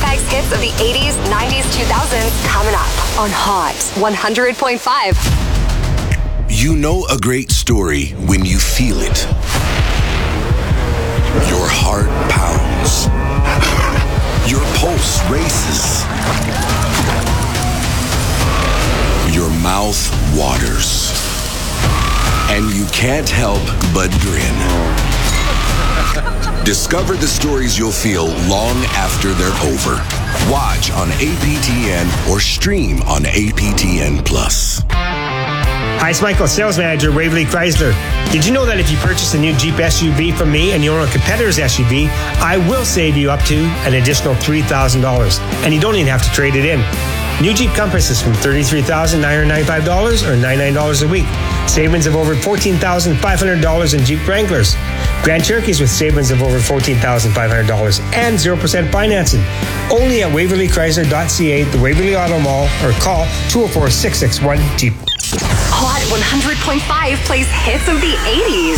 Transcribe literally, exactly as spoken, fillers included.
Winnipeg's hits of the eighties, nineties, two thousands coming up on Hot one hundred point five. You know a great story when you feel it. Your heart pounds. Your pulse races. Your mouth waters. And you can't help but grin. Discover the stories you'll feel long after they're over. Watch on A P T N or stream on A P T N Plus. Hi, it's Michael, Sales Manager, Waverly Chrysler. Did you know that if you purchase a new Jeep S U V from me and you own a competitor's S U V, I will save you up to an additional three thousand dollars, and you don't even have to trade it in. New Jeep Compass is from thirty-three thousand nine hundred ninety-five dollars or ninety-nine dollars a week. Savings of over fourteen thousand five hundred dollars in Jeep Wranglers. Grand Cherokees with savings of over fourteen thousand five hundred dollars and zero percent financing. Only at waverly chrysler dot c a, the Waverly Auto Mall, or call two oh four, six six one, Jeep. Hot one hundred point five plays hits of the eighties.